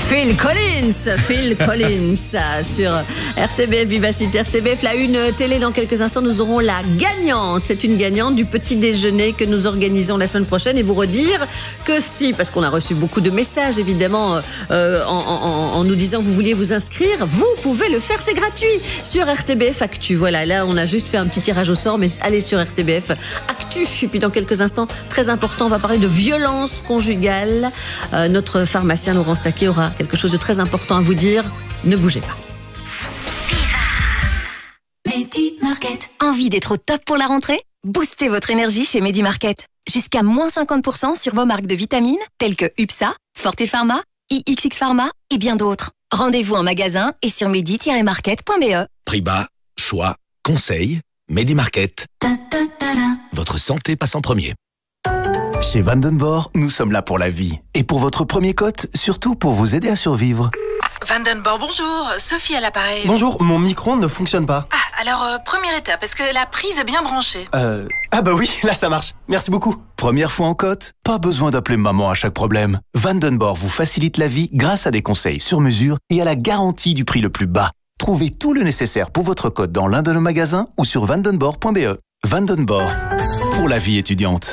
Phil Collins sur RTBF Vivacité, RTBF, la une télé. Dans quelques instants, nous aurons la gagnante. C'est une gagnante du petit déjeuner que nous organisons la semaine prochaine. Et vous redire que si, parce qu'on a reçu beaucoup de messages évidemment en nous disant que vous vouliez vous inscrire, vous pouvez le faire, c'est gratuit sur RTBF Actu. Voilà, là on a juste fait un petit tirage au sort, mais allez sur RTBF Actu. Et puis dans quelques instants, très important, on va parler de violence conjugale. Notre pharmacien Laurent Staquet aura quelque chose de très important à vous dire. Ne bougez pas. Medi-Market. Envie d'être au top pour la rentrée? Boostez votre énergie chez Medi-Market. Jusqu'à moins 50% sur vos marques de vitamines telles que UPSA, Forte Pharma, IXX Pharma et bien d'autres. Rendez-vous en magasin et sur medi-market.be. Prix bas, choix, conseil, Medi-Market. Votre santé passe en premier. Chez Vandenborg, nous sommes là pour la vie. Et pour votre premier cote, surtout pour vous aider à survivre. Vandenborg, bonjour. Sophie à l'appareil. Bonjour, mon micro-ondes ne fonctionne pas. Ah, alors, première étape, est-ce que la prise est bien branchée? Ah bah oui, là ça marche. Merci beaucoup. Première fois en cote, pas besoin d'appeler maman à chaque problème. Vandenborg vous facilite la vie grâce à des conseils sur mesure et à la garantie du prix le plus bas. Trouvez tout le nécessaire pour votre cote dans l'un de nos magasins ou sur vandenborg.be. Vandenborg, pour la vie étudiante.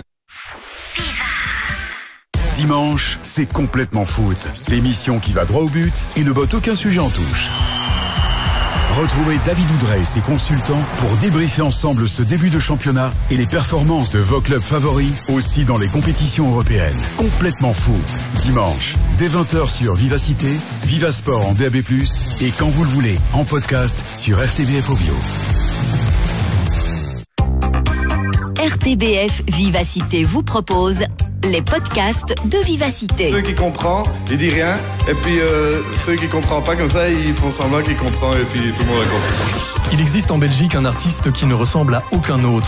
Dimanche, c'est complètement foot. L'émission qui va droit au but et ne botte aucun sujet en touche. Retrouvez David Oudrey et ses consultants pour débriefer ensemble ce début de championnat et les performances de vos clubs favoris, aussi dans les compétitions européennes. Complètement foot. Dimanche, dès 20h sur Vivacité, Vivasport en DAB+, et quand vous le voulez, en podcast sur RTBF Ovio. RTBF Vivacité vous propose les podcasts de Vivacité. Ceux qui comprennent, ils disent rien. Et puis ceux qui comprennent pas comme ça, ils font semblant qu'ils comprennent et puis tout le monde a compris. Il existe en Belgique un artiste qui ne ressemble à aucun autre.